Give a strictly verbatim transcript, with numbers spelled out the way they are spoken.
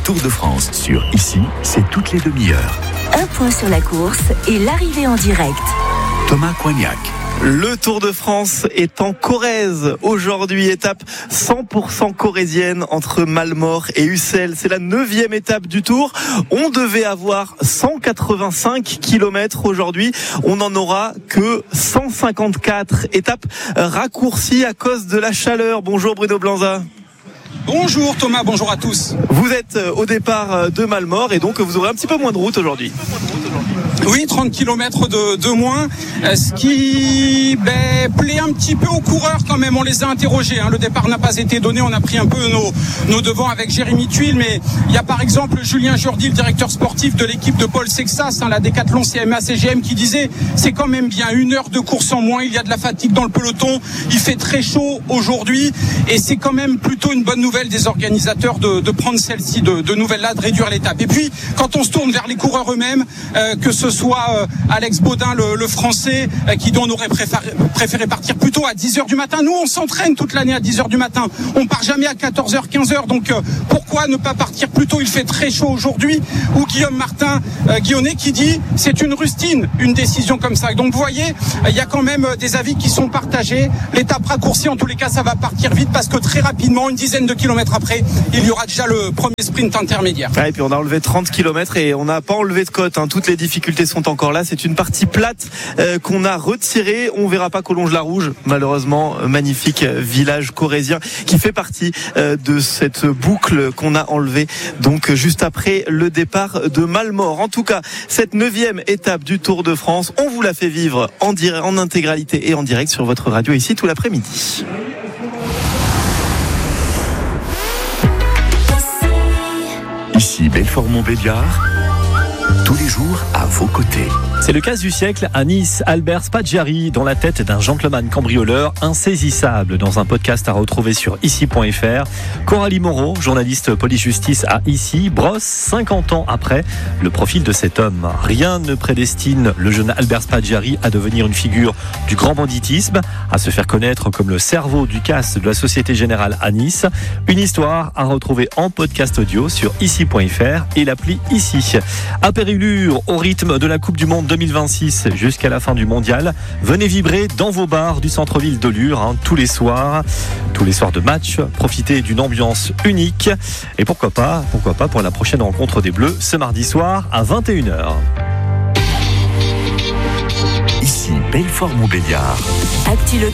Tour de France sur Ici, c'est toutes les demi-heures. Un point sur la course et l'arrivée en direct. Thomas Coignac. Le Tour de France est en Corrèze. Aujourd'hui, étape cent pour cent corrézienne entre Mallemort et Ussel. C'est la neuvième étape du Tour. On devait avoir cent quatre-vingt-cinq kilomètres aujourd'hui. On n'en aura que cent cinquante-quatre. Étape raccourcie à cause de la chaleur. Bonjour Bruno Blanza. Bonjour Thomas, bonjour à tous. Vous êtes au départ de Mallemort et donc vous aurez un petit peu moins de route aujourd'hui. Oui, trente kilomètres de, de moins, ce qui ben, plaît un petit peu aux coureurs quand même. On les a interrogés, hein. Le départ n'a pas été donné, on a pris un peu nos, nos devants avec Jérémy Tuile, mais il y a par exemple Julien Jourdi, le directeur sportif de l'équipe de Paul Sexas, hein, la Décathlon C M A C G M, qui disait c'est quand même bien une heure de course en moins, il y a de la fatigue dans le peloton, il fait très chaud aujourd'hui et c'est quand même plutôt une bonne nouvelle des organisateurs de, de prendre celle-ci de, de nouvelle-là, de réduire l'étape. Et puis quand on se tourne vers les coureurs eux-mêmes, euh, que ce soit euh, Alex Baudin, le, le français, euh, qui dit on aurait préféré, préféré partir plutôt à dix heures du matin. Nous, on s'entraîne toute l'année à dix heures du matin. On part jamais à quatorze heures, quinze heures. Donc euh, pourquoi ne pas partir plus tôt? Il fait très chaud aujourd'hui. Ou Guillaume Martin euh, Guillonnet qui dit c'est une rustine, une décision comme ça. Donc vous voyez, il euh, y a quand même euh, des avis qui sont partagés. L'étape raccourcie, en tous les cas, ça va partir vite parce que très rapidement, une dizaine de kilomètres après, il y aura déjà le premier sprint intermédiaire. Ah, et puis on a enlevé trente kilomètres et on n'a pas enlevé de côte, hein. Toutes les difficultés sont encore là. C'est une partie plate euh, qu'on a retirée. On verra pas Collonges-la-Rouge, malheureusement. Magnifique village corrézien qui fait partie euh, de cette boucle qu'on a enlevée donc juste après le départ de Mallemort. En tout cas, cette neuvième étape du Tour de France, on vous la fait vivre en, dire, en intégralité et en direct sur votre radio ici tout l'après-midi. Ici Belfort-Montbéliard, tous les jours à vos côtés. C'est le cas du siècle à Nice. Albert Spaggiari dans la tête d'un gentleman cambrioleur insaisissable, dans un podcast à retrouver sur ici point f r. Coralie Moreau, journaliste police-justice à Ici, brosse cinquante ans après le profil de cet homme. Rien ne prédestine le jeune Albert Spaggiari à devenir une figure du grand banditisme, à se faire connaître comme le cerveau du casse de la Société Générale à Nice. Une histoire à retrouver en podcast audio sur ici point f r et l'appli Ici. À Pérulure, au rythme de la Coupe du Monde deux mille vingt-six jusqu'à la fin du mondial, venez vibrer dans vos bars du centre-ville de Lure, hein, tous les soirs, tous les soirs de match. Profitez d'une ambiance unique et pourquoi pas, pourquoi pas pour la prochaine rencontre des Bleus ce mardi soir à vingt et une heures. Ici Belfort-Montbéliard. Actu locale.